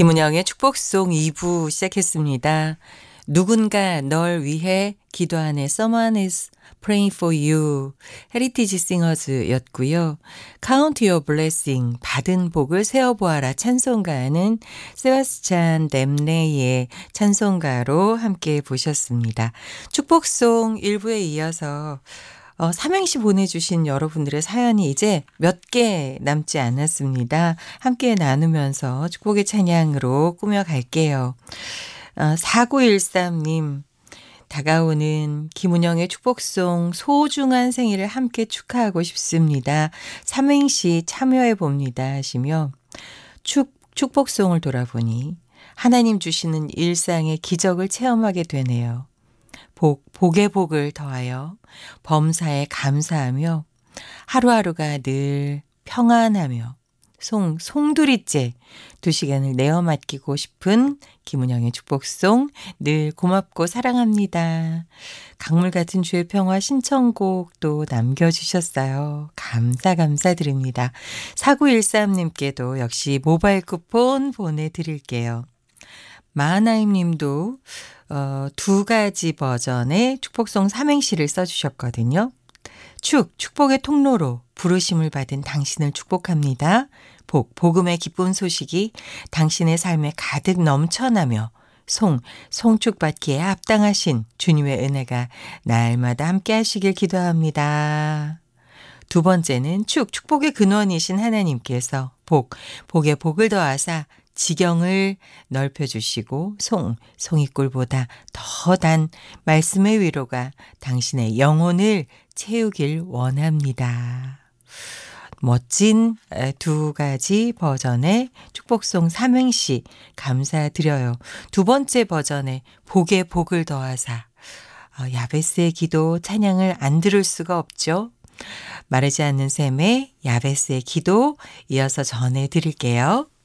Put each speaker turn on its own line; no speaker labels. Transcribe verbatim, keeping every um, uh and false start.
김은영의 축복송 이 부 시작했습니다. 누군가 널 위해 기도하네. Someone is praying for you. 헤리티지 싱어즈였고요. Count your blessing. 받은 복을 세어보아라. 찬송가는 세바스찬 넴네의 찬송가로 함께 보셨습니다. 축복송 일 부에 이어서 어, 삼행시 보내주신 여러분들의 사연이 이제 몇 개 남지 않았습니다. 함께 나누면서 축복의 찬양으로 꾸며갈게요. 어, 사구일삼 님, 다가오는 김은영의 축복송 소중한 생일을 함께 축하하고 싶습니다. 삼행시 참여해 봅니다 하시며 축, 축복송을 돌아보니 하나님 주시는 일상의 기적을 체험하게 되네요. 복, 복의 복을 더하여 범사에 감사하며 하루하루가 늘 평안하며 송, 송두리째 두 시간을 내어 맡기고 싶은 김은영의 축복송 늘 고맙고 사랑합니다. 강물 같은 주의 평화 신청곡도 남겨주셨어요. 감사 감사드립니다. 사구일삼 님께도 역시 모바일 쿠폰 보내드릴게요. 마하나임 님도 어, 두 가지 버전의 축복송 삼행시를 써주셨거든요. 축, 축복의 통로로 부르심을 받은 당신을 축복합니다. 복, 복음의 기쁜 소식이 당신의 삶에 가득 넘쳐나며 송, 송축받기에 합당하신 주님의 은혜가 날마다 함께 하시길 기도합니다. 두 번째는 축, 축복의 근원이신 하나님께서 복, 복에 복을 더하사 지경을 넓혀주시고 송, 송이꿀보다 더 단 말씀의 위로가 당신의 영혼을 채우길 원합니다. 멋진 두 가지 버전의 축복송 삼행시 감사드려요. 두 번째 버전의 복에 복을 더하사 야베스의 기도 찬양을 안 들을 수가 없죠. 마르지 않는 샘의 야베스의 기도 이어서 전해드릴게요.